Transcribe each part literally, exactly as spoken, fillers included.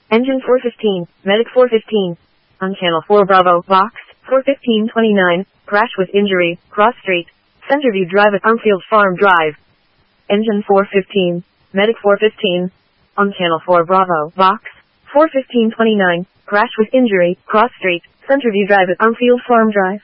Engine four fifteen, Medic four fifteen. On Channel four Bravo, Box, four fifteen twenty-nine, crash with injury, cross street, Centerview Drive at Armfield Farm Drive. Engine four fifteen, Medic four fifteen. On Channel four Bravo, Box, four fifteen twenty-nine, crash with injury, cross street, Centerview Drive at Armfield Farm Drive.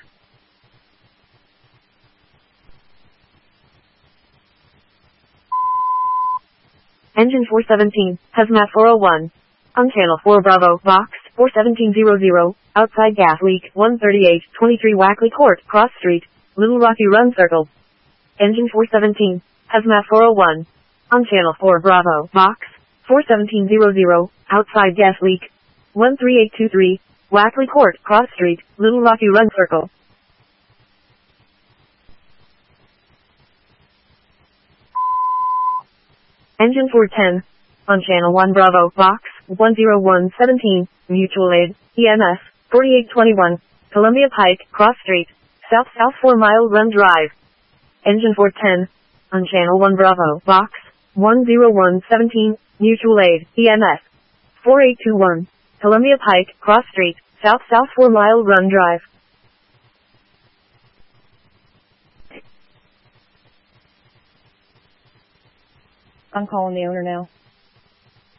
Engine four seventeen, Hazmat four oh one. On Channel four Bravo, Box, four seventeen hundred, outside gas leak, one thirty-eight twenty-three Wackley Court, Cross Street, Little Rocky Run Circle. Engine four seventeen, Hazmat four oh one. On Channel four Bravo, Box, four seventeen hundred, outside gas leak, one thirty-eight twenty-three, Wackley Court, Cross Street, Little Rocky Run Circle. Engine four ten. On Channel one Bravo, Box, one oh one seventeen, Mutual Aid, E M S, forty-eight twenty-one, Columbia Pike, Cross Street, South South four Mile Run Drive. Engine four ten. On Channel one Bravo, Box, one oh one seventeen, Mutual Aid, E M S, forty-eight twenty-one, Columbia Pike, Cross Street, South South four Mile Run Drive. I'm calling the owner now.